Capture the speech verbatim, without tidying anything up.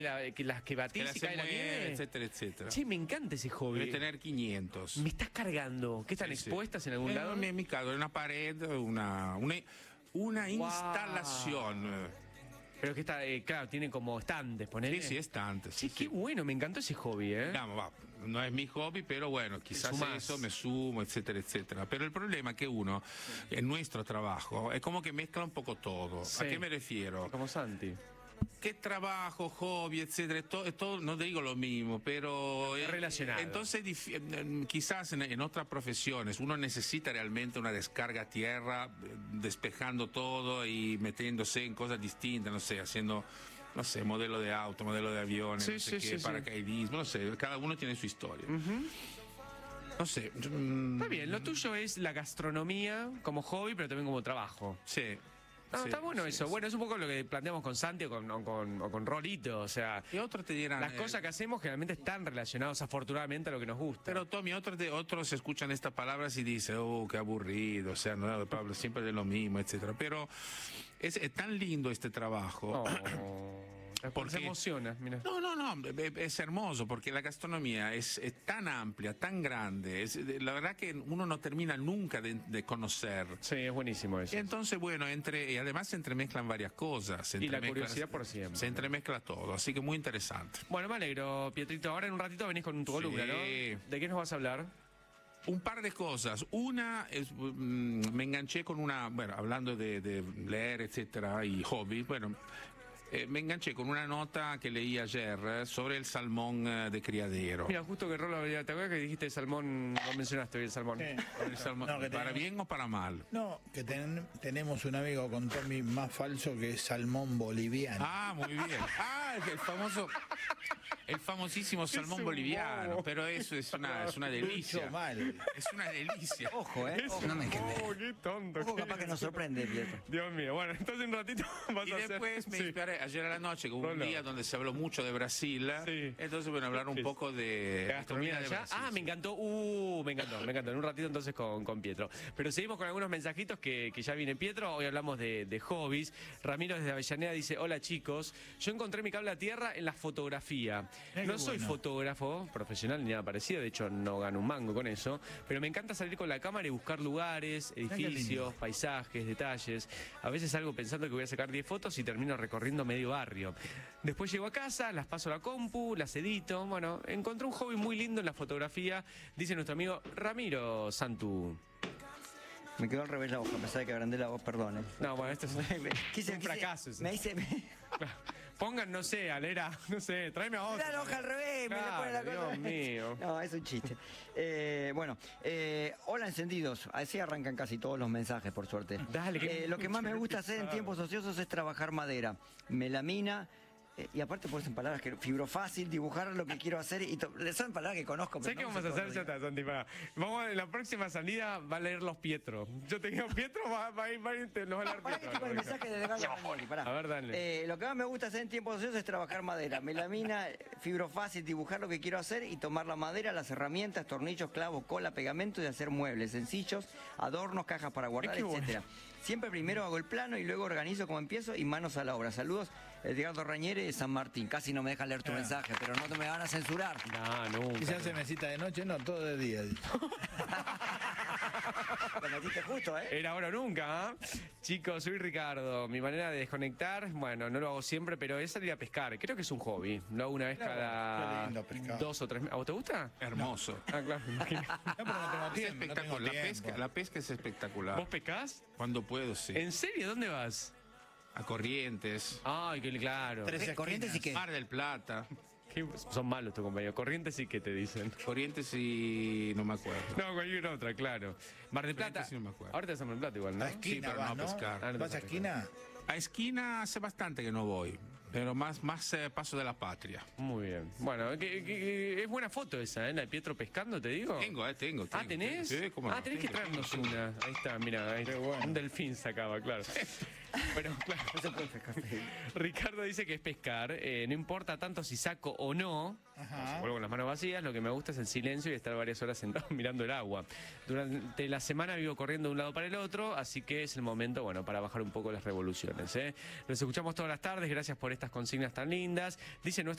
La, que las que batís que y cae la nieve, etcétera, etcétera. Sí, me encanta ese hobby. Debe tener quinientos. Me estás cargando. ¿Qué están Sí, expuestas sí. en algún Eh, lado? En mi caso, en una pared, una, una, una Wow. instalación. Pero que está, eh, claro, tiene como estantes, ponele. Sí, sí, estantes. Sí, Sí, qué sí. bueno, me encantó ese hobby, ¿eh? Digamos, va, no es mi hobby, pero bueno, quizás Sumás. eso me sumo, etcétera, etcétera. Pero el problema es que uno, en nuestro trabajo, es como que mezcla un poco todo. Sí. ¿A qué me refiero? Como Santi. ¿Qué trabajo, hobby, etcétera? Todo, todo, no te digo lo mismo, pero... Es relacionado. Entonces, dif- quizás en, en otras profesiones uno necesita realmente una descarga a tierra, eh, despejando todo y metiéndose en cosas distintas, no sé, haciendo... No sé, modelo de auto, modelo de aviones, Sí, no sé sí, qué, sí, sí. paracaidismo, no sé, cada uno tiene su historia. No sé. yo, mm, Está bien, lo tuyo es la gastronomía como hobby, pero también como trabajo. Sí. No, sí, está bueno sí, eso. sí. Bueno, es un poco lo que planteamos con Santi o con, o con, o con Rolito. O sea, Y otros te dirán... las eh, cosas que hacemos generalmente están relacionadas afortunadamente a lo que nos gusta. Pero Tommy, otros, de, otros escuchan estas palabras y dicen, oh, qué aburrido, o sea, no, Pablo, siempre de lo mismo, etcétera. Pero es, es tan lindo este trabajo. Oh, ¿Por se qué? emociona, mira. No, no, no, es es hermoso porque la gastronomía es, es tan amplia, tan grande. Es, la verdad que uno no termina nunca de, de conocer. Sí, es buenísimo eso. Y entonces, bueno, entre, y además se entremezclan varias cosas. se Y la entremezcla- curiosidad por siempre. Se entremezcla todo, así que muy interesante. Bueno, me alegro, Pietrito. Ahora en un ratito venís con tu Sí. columna, ¿no? ¿De qué nos vas a hablar? Un par de cosas. Una, es, mm, me enganché con una, bueno, hablando de, de leer, etcétera, y hobby, bueno, eh, me enganché con una nota que leí ayer eh, sobre el salmón eh, de criadero. Mira, justo que Rolo, ¿te acuerdas que dijiste el salmón? No mencionaste hoy el salmón. Sí. El salmón, No, que ¿para tenemos- bien o para mal? No, que ten- tenemos un amigo con Tommy más falso que es salmón boliviano. Ah, muy bien. Ah, el famoso, el famosísimo salmón un boliviano, bobo. pero eso es una, es una delicia. Mucho mal. Es una delicia. Ojo, ¿eh? Ojo, no me Oh, qué tonto. Ojo, capaz que nos sorprende, Pietro. Dios mío, bueno, entonces un ratito vas Y a hacer... después me Sí. inspiré ayer a la noche con un Rolo. día donde se habló mucho de Brasil. Sí. Entonces, bueno, hablar un Sí. poco de ¿De gastronomía de allá? Brasil. Ah, me encantó. Uh, me encantó, me encantó. En un ratito entonces con, con Pietro. Pero seguimos con algunos mensajitos que, que ya viene Pietro. Hoy hablamos de, de hobbies. Ramiro desde Avellaneda dice, hola chicos, yo encontré mi cable a tierra en la fotografía. Mirá No qué soy bueno. fotógrafo profesional ni nada parecido, de hecho no gano un mango con eso, pero me encanta salir con la cámara y buscar lugares, qué edificios, lindo. paisajes, detalles. A veces salgo pensando que voy a sacar diez fotos y termino recorriendo medio barrio. Después llego a casa, las paso a la compu, las edito. Bueno, encontré un hobby muy lindo en la fotografía, dice nuestro amigo Ramiro Santu. Me quedó al revés la hoja, me sabe que agrandé la voz, perdón. ¿eh? No, bueno, esto es un, Quise- un quise- fracaso. ese. Me hice... Pongan, no sé, Alera, no sé, tráeme a otro. Mirá la hoja al revés, me le pone la Claro, cosa. Dios mío. No, es un chiste. Eh, bueno, eh, hola encendidos. Así arrancan casi todos los mensajes, por suerte. Dale, que Eh, lo que más me gusta hacer en pesado. tiempos ociosos es trabajar madera, melamina. eh, y aparte ponen palabras que fibrofácil, dibujar lo que quiero hacer y to- son palabras que conozco. pero ¿Sabes qué no vamos sé a hacer, cómo ya está, Santi? Pará. Vamos a, en la próxima salida va a leer los Pietro. Yo te digo, Pietro va, va a ir, va a ir, te- los va a leer Pará que Pietro. tengo el mensaje de Edgardo Ragnoli, pará. A ver, dale. Eh, lo que más me gusta hacer en tiempos ociosos es trabajar madera, melamina, fibrofácil, dibujar lo que quiero hacer y tomar la madera, las herramientas, tornillos, clavos, cola, pegamento y hacer muebles sencillos, adornos, cajas para guardar, Es que etcétera. Siempre primero hago el plano y luego organizo como empiezo y manos a la obra. Saludos, Edgardo Rañere de San Martín. Casi no me dejan leer tu Ah. mensaje, pero no te me van a censurar. No, nunca. ¿Y se hace mesita de noche? No, todo de día. Te metiste justo, ¿eh? Era ahora o nunca, ¿ah? Chicos, soy Ricardo. Mi manera de desconectar, bueno, no lo hago siempre, pero es salir a pescar. Creo que es un hobby. Lo hago una vez Claro, cada qué lindo pescar. dos o tres meses. ¿A vos te gusta? Hermoso. Ah, claro. me imagino. No, pero no tengo Es tiempo. No tengo espectacular. La tiempo. pesca, la pesca es espectacular. ¿Vos pescás? Cuando puedo, sí. ¿En serio? ¿Dónde vas? A Corrientes, Ay, que claro. Tres Eh, Corrientes y qué. Mar del Plata. ¿Qué- Son malos tus compañeros. Corrientes sí que te dicen. Corrientes y no me acuerdo. No, cualquier otra, claro. Mar del Plata. Corrientes sí no me acuerdo. Ahora te vas a Mar del Plata igual, ¿no? A esquina pero vas, no a ¿no? pescar. Ah, no ¿Vas te a vas a esquina? A esquina hace bastante que no voy, pero más, más eh, paso de la patria. Muy bien. Bueno, que, que- que es buena foto esa, ¿eh? La de Pietro pescando, te digo. Tengo, eh, tengo. Ah, tengo, ¿tenés? tengo. Sí, cómo ah, no, tenés que tengo. traernos una. Ahí está, mira, ahí Qué está. bueno. Un delfín sacaba, claro. Bueno, claro. No se puede pescar feliz. Ricardo dice que es pescar, eh, no importa tanto si saco o no, Ajá. si vuelvo con las manos vacías, lo que me gusta es el silencio y estar varias horas sentado mirando el agua. Durante la semana vivo corriendo de un lado para el otro, así que es el momento, bueno, para bajar un poco las revoluciones. ¿eh? Los escuchamos todas las tardes, gracias por estas consignas tan lindas. Dice nuestro